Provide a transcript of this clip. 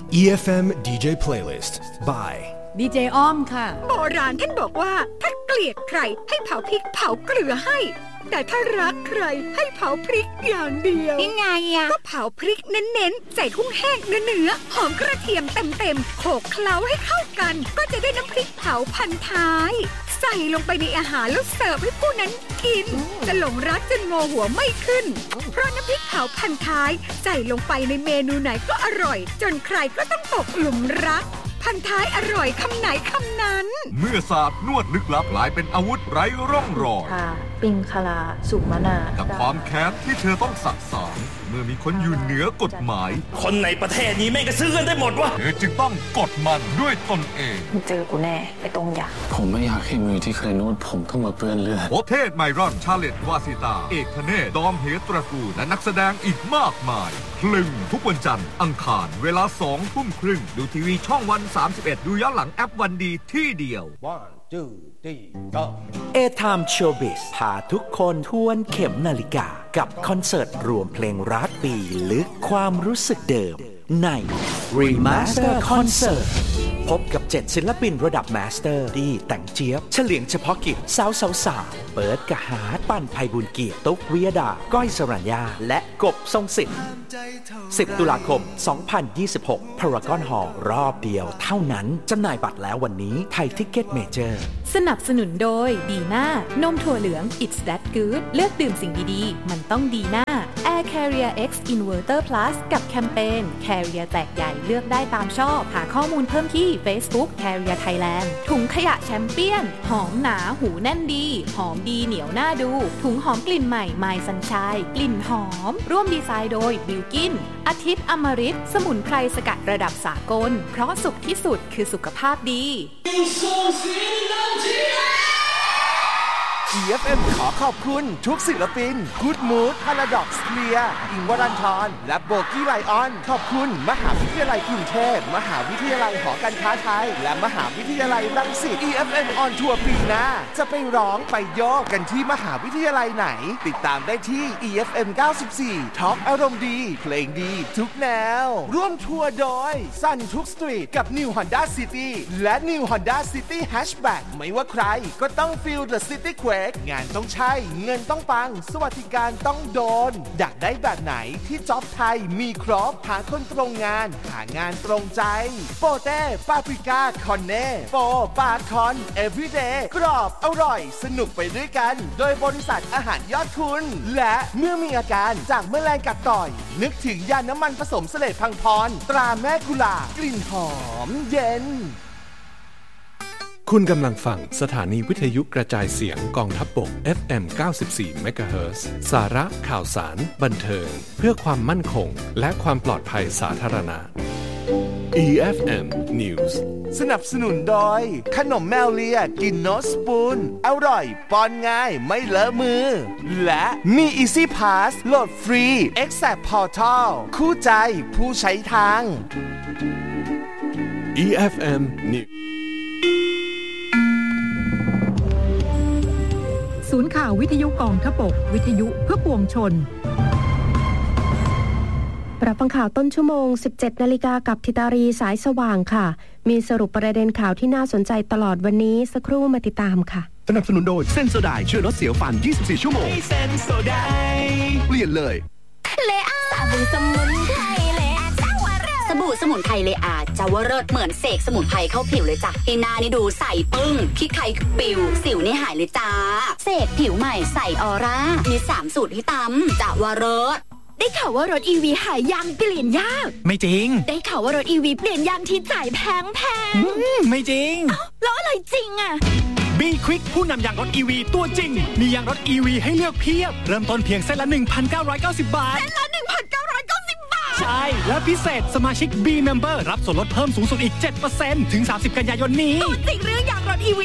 EFM DJ Playlist by ดีเจอ้อมค่ะโบราณท่านบอกว่าถ้าเกลียดใครให้เผาพริกเผาเกลือให้แต่ถ้ารักใครให้เผาพริกอย่างเดียวยังไงอะก็เผาพริกเน้นๆใส่กุ้งแห้งเนื้อหอมกระเทียมเต็มๆโขลกเคล้าให้เข้ากันก็จะได้น้ำพริกเผาพันท้ายใส่ลงไปในอาหารแล้วเสิร์ฟให้ผู้นั้นกินจะหลงรักจนงอหัวไม่ขึ้นเพราะน้ำพริกเผาพันท้ายใส่ลงไปในเมนูไหนก็อร่อยจนใครก็ต้องตกหลุมรักพันท้ายอร่อยคำไหนคำนั้นเมื่อศาสตร์นวดลึกลับกลายเป็นอาวุธไร้ร่องรอยปิงคลาสุมนากับความแค้นที่เธอต้องสะสางเมื่อมีคนอยู่เหนือกฎหมายคนในประเทศนี้แม่งก็ซื้อกันได้หมดวะเธอจึงต้องกดมันด้วยตนเองเจอกูแน่ไอ้ตรงยาผมไม่อยากให้มือที่เคยนวดผมต้องมาเปื้อนเลือดโอเทศไมรอนชาเลตวาสิตาเอกธเนศดอมเหตระกูลและนักแสดงอีกมากมายคลึงทุกวันจันทร์อังคารเวลา 20:30 น.ดูทีวีช่องวัน31ดูย้อนหลังแอปวันดีที่เดียว 1 2 3 go A-Time Showbiz พาทุกคนทวนเข็มนาฬิกากับคอนเสิร์ตรวมเพลงรักปีลึกความรู้สึกเดิมใน Remaster Concert พบกับ7ศิลปินระดับมาสเตอร์ดีแต่งเจี๊ยบเฉลียงเฉพาะกิจสาวเปิดกะหาปั้นไพบุญเกียรติตุ๊กวิยดาก้อยสรัญญาและกบทรงสิทธิ์10 ตุลาคม 2026 Paragon Hall รอบเดียวเท่านั้นจำหน่ายบัตรแล้ววันนี้ไทยทิกเก็ตเมเจอร์สนับสนุนโดยดีน่านมถั่วเหลือง It's That Good เลือกดื่มสิ่งดีๆมันต้องดีน่า Air Carrier X Inverter Plus กับแคมเปญ Carrier แจกใหญ่เลือกได้ตามชอบหาข้อมูลเพิ่มที่ Facebook Carrier Thailand ถุงขยะแชมเปี้ยนหอมหนาหูแน่นดีหอมดีเหนียวน่าดูถุงหอมกลิ่นใหม่ My Sunshine กลิ่นหอมร่วมดีไซน์โดยบิลกินอาทิตย์อมฤตสมุนไพรสกัดระดับสากลเพราะสุขที่สุดคือสุขภาพดี EFM ขอขอบคุณทุกศิลปิน Good Mood Paradox Clear อิงค์วรันธรและโบกี้ไลออนขอบคุณมหาวิทยาลัยกรุงเทพมหาวิทยาลัยหอการค้าไทยและมหาวิทยาลัยรังสิต EFM on Tour ปีหน้าจะไปร้องไปโยกกันที่มหาวิทยาลัยไหนติดตามได้ที่ EFM 94 Talk อารมณ์ดีเพลงดีทุกแนวร่วมทัวร์โดย Sun ทุกสตรีทกับ New Honda City และ New Honda City Hatchback ไม่ว่าใครก็ต้อง Feel the City Quake งานต้องใช่เงินต้องปังสวัสดิการต้องโดนอยากได้แบบไหนที่จ็อบไทยมีครบหาคนตรงงานหางานตรงใจโปเต้ปาปริก้าคอนเน่โปปาคอนเอฟวีเดย์กรอบอร่อยสนุกไปด้วยกันโดยบริษัทอาหารยอดคุณและเมื่อมีอาการจากแมลงกัดต่อยนึกถึงยาน้ำมันผสมเสลดพังพรตราแม่กุหลาบกลิ่นหอมเย็นคุณกำลังฟังสถานีวิทยุกระจายเสียงกองทัพบก FM 94 MHz สาระข่าวสารบันเทิงเพื่อความมั่นคงและความปลอดภัยสาธารณะ EFM News สนับสนุนโดยขนมแมวเลียกินโนสปูนอร่อยป้อนง่ายไม่เลอะมือและมี Easy Pass โหลดฟรี Exact Portal คู่ใจผู้ใช้ทาง EFM News ศูนย์ข่าววิทยุกองทพบกวิทยุเพื่อปวงชนรับฟังข่าวต้นชั่วโมง 17 นาฬิกากับธิตารีสายสว่างค่ะมีสรุปประเด็นข่าวที่น่าสนใจตลอดวันนี้สักครู่มาติดตามค่ะสนับสนุนโดยเซนโซไดช่วยลดเสียวฟัน24 ชั่วโมงเซนโซไดเปลี่ยนเลยเลอาสบู่สมุนไพรเลอาจาวเริศสบู่สมุนไพรเลอาจาวเริศเหมือนเสกสมุนไพรเข้าผิวเลยจ้ะที่หน้านี่ดูใสปึ้งขี้ใครปิวสิวนี่หายเลยจ้าเสกผิวใหม่ใสออร่ามี3สูตรที่ตำจาวเริศได้ข่าวว่ารถ EV หายางเปลี่ยนยากไม่จริงได้ข่าวว่ารถ EV เปลี่ยนยางที่จ่ายแพงไม่จริงแล้วอะไรจริงอ่ะ B-Quick ผู้นำยางรถ EV ตัวจริงมียางรถ EV ให้เลือกเพียบเริ่มต้นเพียงเส้นละ 1,990 บาทเส้นละ 1,990 บาทใช่และพิเศษสมาชิก B-Member รับส่วนลดเพิ่มสูงสุดอีก 7% ถึง 30 กันยายนนี้ตัวจริงเรื่องยางรถ EV